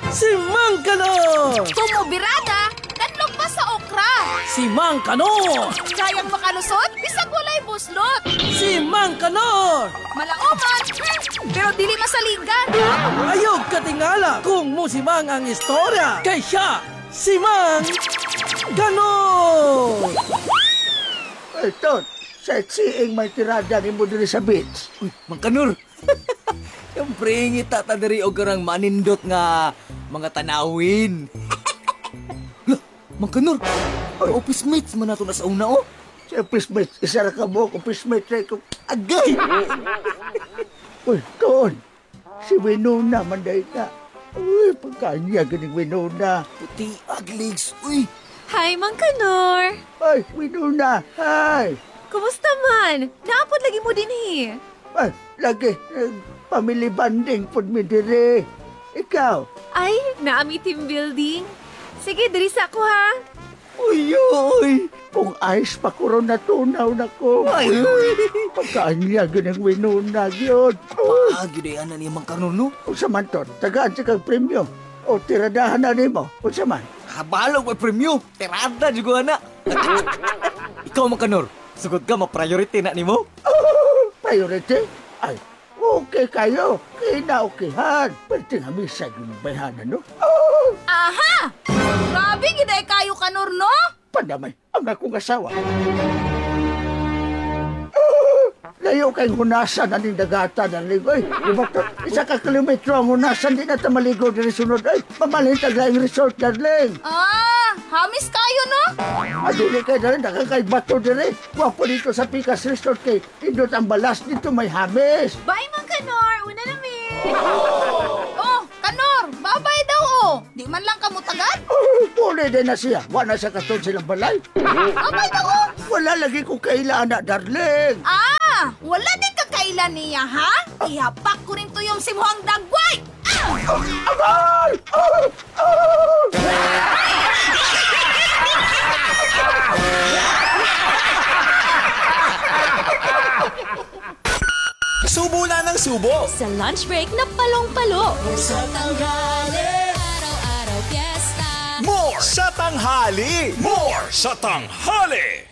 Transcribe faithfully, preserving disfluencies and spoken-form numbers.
Si Mang Kanor! Tumubirada, nanlog pa sa okra. Si Mang Kanor! Kayang makalusot, bisag walay buslot. Si Mang Kanor! Malauman, hmm, pero dili masaligan. Ayog katingala kung musimang ang istorya. Kay siya, si Mang Kanor! Ito, sightseeing may tirada ni mo diri sa beach. Uy, Mang Kanor. Siyempre, ngita ta diri og karang manindot nga mga tanawin. Lah, Mang Kanor. Office mates man nato na sa una, oh. Si Pismate, isa ra ka mo kung Pismate ko. Agay! Uy, doon. Si Winona, manday ka. Uy, pagkanya ganing Winona. Puti agligs, uy. Hi, Mang Kanor! Ay, Winona, hi. Kumusta man? Naapod lagi mo din eh. Ay, lagi, eh, family banding po mi dire. Ikaw? Ay, naami team building. Sige, diri sa ako ha. Uy, uy. Kung ayos pa ko ron natunaw na ko. Ay, pagkanya ganing Winona yun. paagi day ana ni Mang Kanor, no? Unsa man to, tagaan sa kang premyo. O tiradahan na nimo. Unsa man? Kabalog may premyo. Terada juga ana. Ikaw, Mang Kanor, sugod ka ma-priority na nimo? Oh, priority? Ay, okay kayo. Kinaukihan. Pwede nga misag yung bayanan, no? Oh, Aha! Grabe, giday kayo kanor, no? pandamay. Ang akong asawa. Oh, layo kayong hunasan na ning dagata ng ligoy. Di ba to? Isa ka kilometro ang hunasan. Di na ta maligo din sunod. Ay, mamalintag lang yung resort, darling. Ah, hamis kayo, no? Adili kayo na rin, nakakay bato din eh. Wapo dito sa Picas Resort kay Indot ang balas dito may hamis. Bye, Mang Kanor! Una na mi! Oh, kanor, babay daw, oh. Di man lang kamutagan. Oh, puli din na siya. Wala sa katon silang balay. Babay daw, oh. Wala lagi ko kailan na, darling. Ah, wala din kakailan niya, ha? Ihapak ko rin tuyong simuhang dagway. Ah! Abay! Oh, oh. Subo na ng subo! Sa lunch break na palong-palo. Sa tanghali! Araw-araw fiesta! More sa tanghali! More sa tanghali!